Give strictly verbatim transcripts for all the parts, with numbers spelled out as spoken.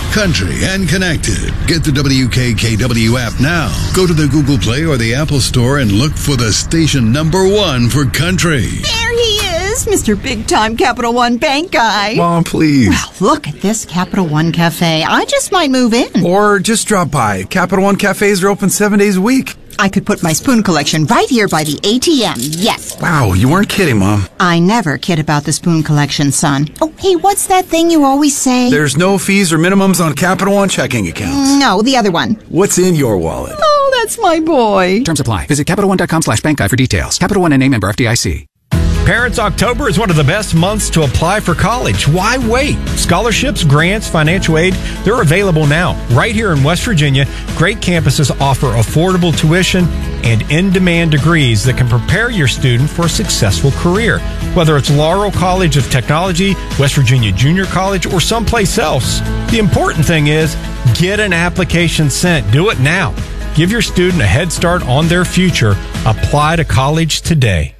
country, and connected. Get the W K K W app now. Go to the Google Play or the Apple Store and look for the station number one for country. There he is, Mister Big Time Capital One Bank guy. Mom, please. Well, look at this Capital One Cafe. I just might move in. Or just drop by. Capital One cafes are open seven days a week. I could put my spoon collection right here by the A T M, yes. Wow, you weren't kidding, Mom. I never kid about the spoon collection, son. Oh, hey, what's that thing you always say? There's no fees or minimums on Capital One checking accounts. No, the other one. What's in your wallet? Oh, that's my boy. Terms apply. Visit CapitalOne.com slash bank guide for details. Capital One N A member F D I C. Parents, October is one of the best months to apply for college. Why wait? Scholarships, grants, financial aid, they're available now. Right here in West Virginia, great campuses offer affordable tuition and in-demand degrees that can prepare your student for a successful career. Whether it's Laurel College of Technology, West Virginia Junior College, or someplace else, the important thing is get an application sent. Do it now. Give your student a head start on their future. Apply to college today.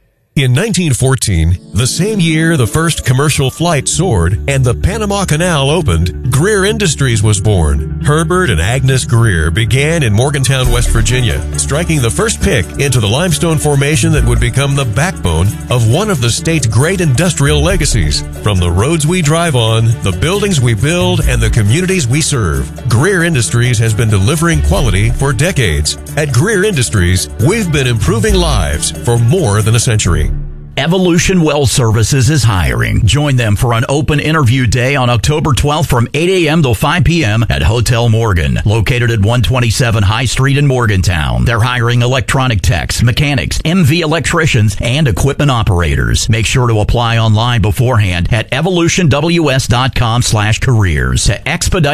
In nineteen fourteen, the same year the first commercial flight soared and the Panama Canal opened, Greer Industries was born. Herbert and Agnes Greer began in Morgantown, West Virginia, striking the first pick into the limestone formation that would become the backbone of one of the state's great industrial legacies. From the roads we drive on, the buildings we build, and the communities we serve, Greer Industries has been delivering quality for decades. At Greer Industries, we've been improving lives for more than a century. Evolution Well Services is hiring. Join them for an open interview day on October twelfth from eight a.m. till five p.m. at Hotel Morgan, located at one twenty-seven High Street in Morgantown. They're hiring electronic techs, mechanics, M V electricians, and equipment operators. Make sure to apply online beforehand at evolution w s dot com slash careers. To expedite